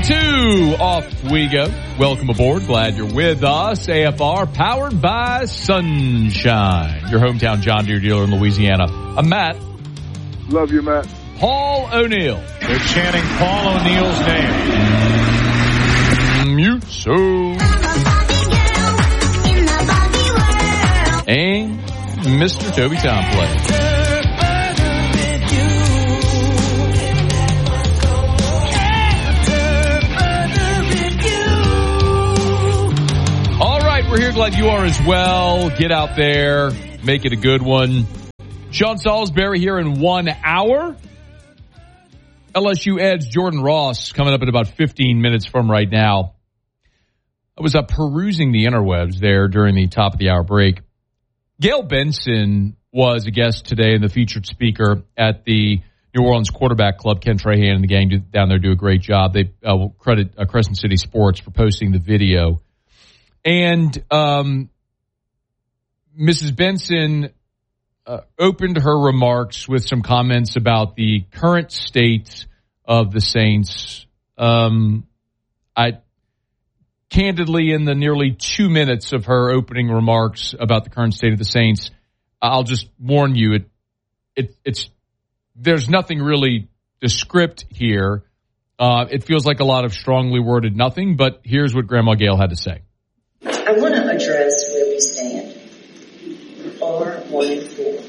2, off we go. Welcome aboard. Glad you're with us. AFR, powered by Sunshine, your hometown John Deere dealer in Louisiana. I'm Matt. Love you, Matt. Paul O'Neill. They're chanting Paul O'Neill's name. Mute so. And Mr. Toby Tomplay. We're here. Glad you are as well. Get out there. Make it a good one. Sean Salisbury here in 1 hour. LSU Ed's Jordan Ross coming up in about 15 minutes from right now. I was perusing the interwebs there during the top of the hour break. Gayle Benson was a guest today and the featured speaker at the New Orleans Quarterback Club. Ken Trahan and the gang down there do a great job. They will credit Crescent City Sports for posting the video. And Mrs. Benson opened her remarks with some comments about the current state of the Saints. Candidly, in the nearly 2 minutes of her opening remarks about the current state of the Saints, I'll just warn you, it's there's nothing really descript here. It feels like a lot of strongly worded nothing, but here's what Grandma Gayle had to say. I want to address where we stand. We are 1-4.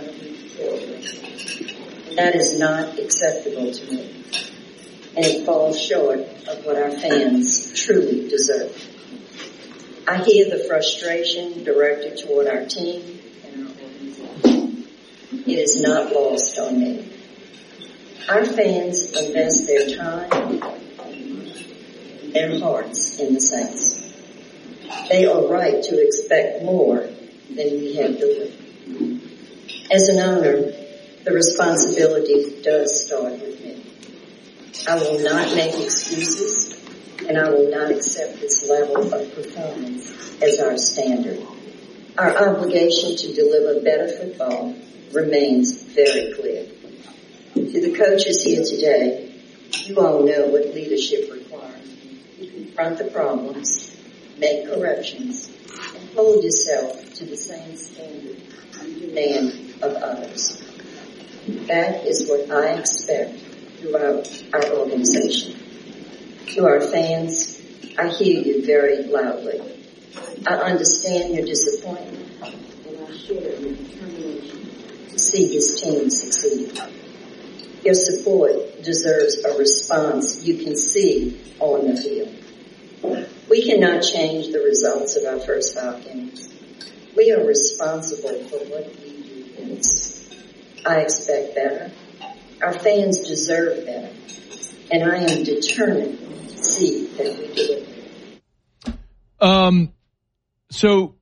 That is not acceptable to me. And it falls short of what our fans truly deserve. I hear the frustration directed toward our team and our organization. It is not lost on me. Our fans invest their time, their hearts in the Saints. They are right to expect more than we have delivered. As an owner, the responsibility does start with me. I will not make excuses, and I will not accept this level of performance as our standard. Our obligation to deliver better football remains very clear. To the coaches here today, you all know what leadership requires. You confront the problems, make corrections, and hold yourself to the same standard you demand of others. That is what I expect throughout our organization. To our fans, I hear you very loudly. I understand your disappointment, and I share your determination to see this team succeed. Your support deserves a response you can see on the field. We cannot change the results of our first 5 games. We are responsible for what we do best. I expect better. Our fans deserve better. And I am determined to see that we do it. So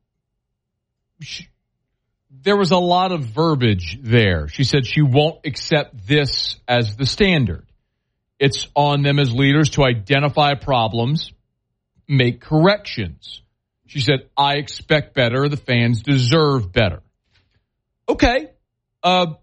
there was a lot of verbiage there. She said she won't accept this as the standard. It's on them as leaders to identify problems, make corrections. She said, I expect better. The fans deserve better. Okay. A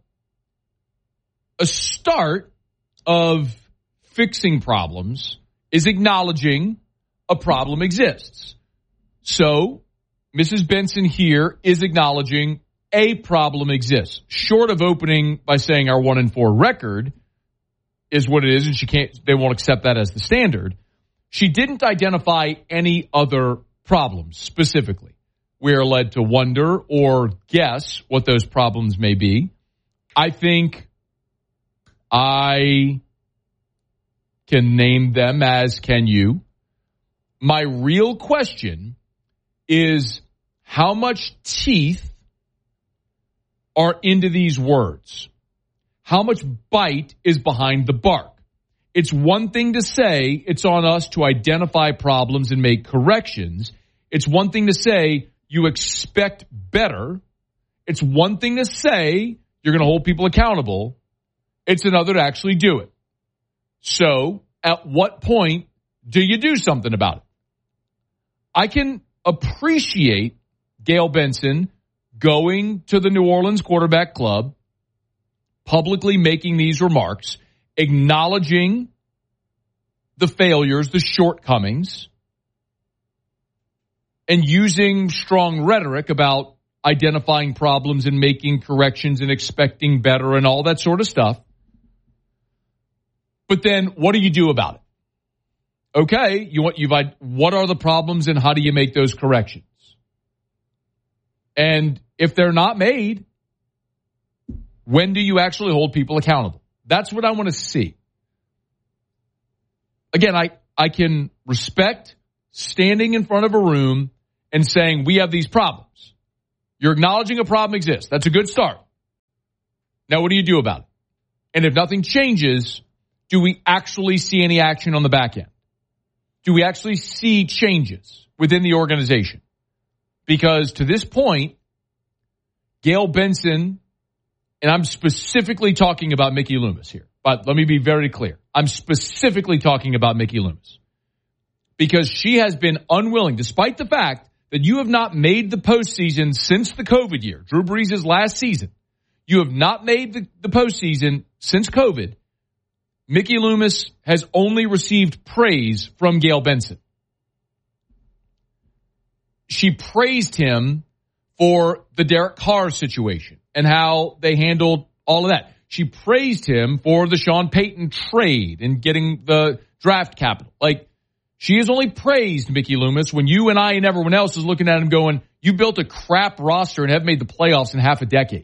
start of fixing problems is acknowledging a problem exists. So Mrs. Benson here is acknowledging a problem exists. Short of opening by saying our 1-4 record is what it is, and they won't accept that as the standard. She didn't identify any other problems specifically. We are led to wonder or guess what those problems may be. I think I can name them, as can you. My real question is how much teeth are into these words? How much bite is behind the bark? It's one thing to say it's on us to identify problems and make corrections. It's one thing to say you expect better. It's one thing to say you're going to hold people accountable. It's another to actually do it. So at what point do you do something about it? I can appreciate Gayle Benson going to the New Orleans Quarterback Club, publicly making these remarks, acknowledging the failures, the shortcomings, and using strong rhetoric about identifying problems and making corrections and expecting better and all that sort of stuff. But then what do you do about it? Okay, what are the problems and how do you make those corrections? And if they're not made, when do you actually hold people accountable? That's what I want to see. Again, I can respect standing in front of a room and saying, we have these problems. You're acknowledging a problem exists. That's a good start. Now, what do you do about it? And if nothing changes, do we actually see any action on the back end? Do we actually see changes within the organization? Because to this point, Gayle Benson, and I'm specifically talking about Mickey Loomis here, but let me be very clear. I'm specifically talking about Mickey Loomis because she has been unwilling, despite the fact that you have not made the postseason since the COVID year, Drew Brees' last season. You have not made the postseason since COVID. Mickey Loomis has only received praise from Gayle Benson. She praised him for the Derek Carr situation and how they handled all of that. She praised him for the Sean Payton trade and getting the draft capital. Like, she has only praised Mickey Loomis when you and I and everyone else is looking at him going, you built a crap roster and have made the playoffs in half a decade.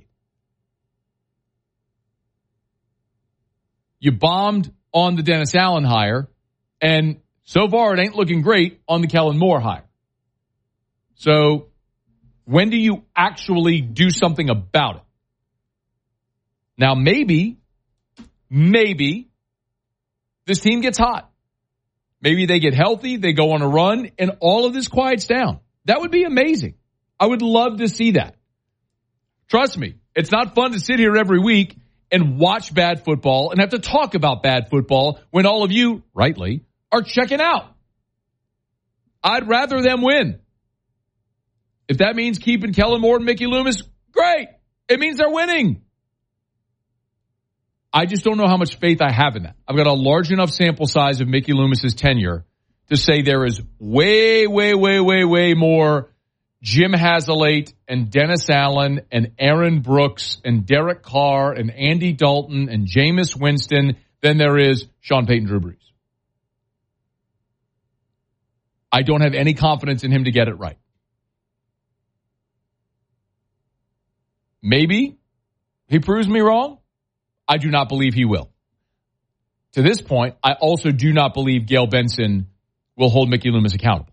You bombed on the Dennis Allen hire, and so far it ain't looking great on the Kellen Moore hire. So when do you actually do something about it? Now, maybe this team gets hot. Maybe they get healthy, they go on a run, and all of this quiets down. That would be amazing. I would love to see that. Trust me, it's not fun to sit here every week and watch bad football and have to talk about bad football when all of you, rightly, are checking out. I'd rather them win. If that means keeping Kellen Moore and Mickey Loomis, great. It means they're winning. I just don't know how much faith I have in that. I've got a large enough sample size of Mickey Loomis's tenure to say there is way more Jim Haslett and Dennis Allen and Aaron Brooks and Derek Carr and Andy Dalton and Jameis Winston than there is Sean Payton, Drew Brees. I don't have any confidence in him to get it right. Maybe he proves me wrong. I do not believe he will. To this point, I also do not believe Gayle Benson will hold Mickey Loomis accountable.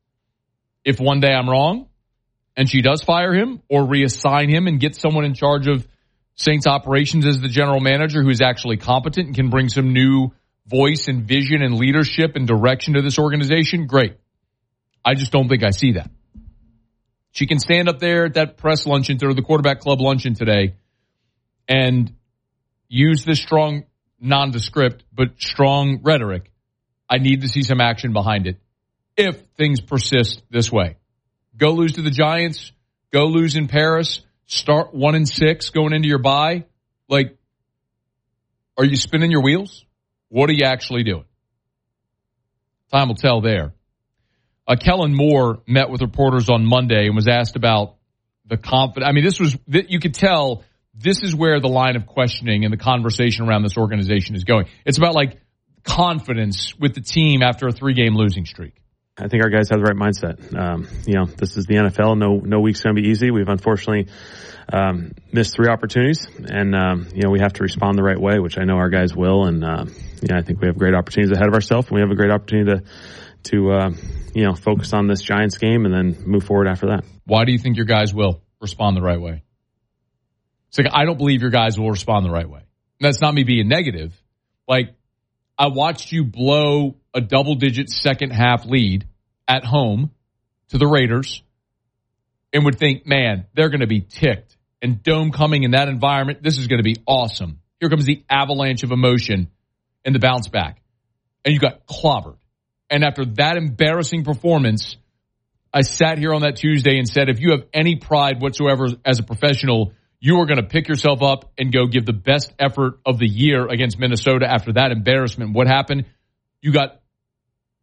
If one day I'm wrong and she does fire him or reassign him and get someone in charge of Saints operations as the general manager who is actually competent and can bring some new voice and vision and leadership and direction to this organization, great. I just don't think I see that. She can stand up there at that press luncheon or the quarterback club luncheon today and use this strong, nondescript, but strong rhetoric. I need to see some action behind it if things persist this way. Go lose to the Giants. Go lose in Paris. Start 1-6 going into your bye. Like, are you spinning your wheels? What are you actually doing? Time will tell there. Kellen Moore met with reporters on Monday and was asked about the confidence. I mean, you could tell this is where the line of questioning and the conversation around this organization is going. It's about like confidence with the team after a 3-game losing streak. I think our guys have the right mindset. This is the NFL. No week's going to be easy. We've unfortunately missed 3 opportunities, and we have to respond the right way, which I know our guys will. And I think we have great opportunities ahead of ourselves, and we have a great opportunity to focus on this Giants game and then move forward after that. Why do you think your guys will respond the right way? It's like, I don't believe your guys will respond the right way. And that's not me being negative. Like, I watched you blow a double-digit second-half lead at home to the Raiders and would think, man, they're going to be ticked. And Dome coming in that environment, this is going to be awesome. Here comes the avalanche of emotion and the bounce back. And you got clobbered. And after that embarrassing performance, I sat here on that Tuesday and said, if you have any pride whatsoever as a professional, you are going to pick yourself up and go give the best effort of the year against Minnesota after that embarrassment. What happened? You got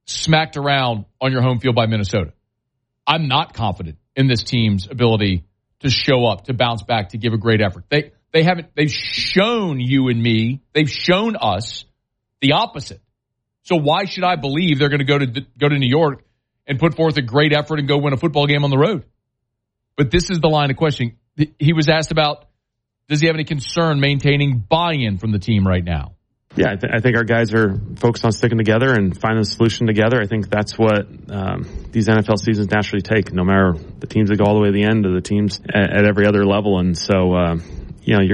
smacked around on your home field by Minnesota. I'm not confident in this team's ability to show up, to bounce back, to give a great effort. They've shown you and me, they've shown us the opposite. So why should I believe they're going to go to New York and put forth a great effort and go win a football game on the road? But this is the line of questioning. He was asked about, does he have any concern maintaining buy-in from the team right now? Yeah, I think our guys are focused on sticking together and finding a solution together. I think that's what these NFL seasons naturally take, no matter the teams that go all the way to the end or the teams at every other level. And so, you're